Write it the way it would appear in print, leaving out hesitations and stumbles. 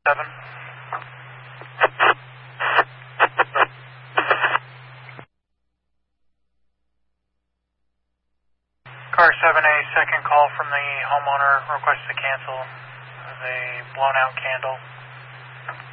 7. Car 7A, second call from the homeowner, requests to cancel the blown out candle.